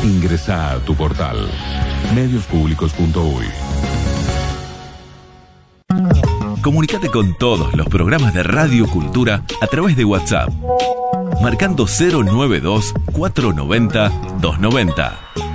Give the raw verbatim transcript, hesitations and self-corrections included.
Ingresá a tu portal medios públicos punto uy. Comunicate con todos los programas de Radio Cultura a través de WhatsApp, marcando cero noventa y dos, cuatrocientos noventa, doscientos noventa.